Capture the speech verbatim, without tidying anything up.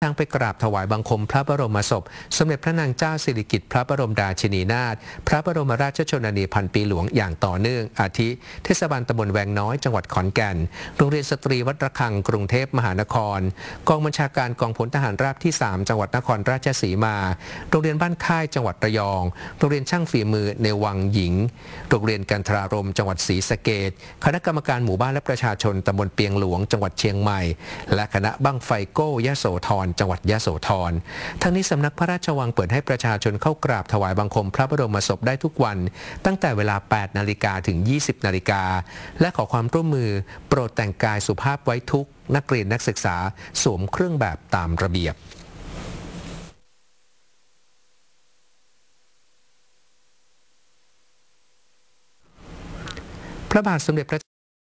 ทางไปกราบถวายบังคมพระบรมศพสมเด็จพระนางเจ้าสิริกิติ์พระบรมราชินีนาถพระบรมราชชนนีพันปีหลวงอย่างต่อเนื่องอาทิเทศบาลตำบลแวงน้อยจังหวัดขอนแก่นโรงเรียนสตรีวัดระฆังกรุงเทพมหานครกองบัญชาการกองพลทหารราบที่สามจังหวัดนครราชสีมาโรงเรียนบ้านค่ายจังหวัดระยองโรงเรียนช่างฝีมือในวังหญิงโรงเรียนกันทรารมจังหวัดศรีสะเกษคณะกรรมการหมู่บ้านและประชาชนตำบลเปียงหลวงจังหวัดเชียงใหม่และคณะบั้งไฟโก้ยโสธรจังหวัดยโสธรทั้งนี้สำนักพระราชวังเปิดให้ประชาชนเข้ากราบถวายบังคมพระบรมศพได้ทุกวันตั้งแต่เวลา แปดนาฬิกา ถึง ยี่สิบนาฬิกาและขอความร่วมมือโปรดแต่งกายสุภาพไว้ทุกนักเรียนนักศึกษาสวมเครื่องแบบตามระเบียบพระบาทสมเด็จพระ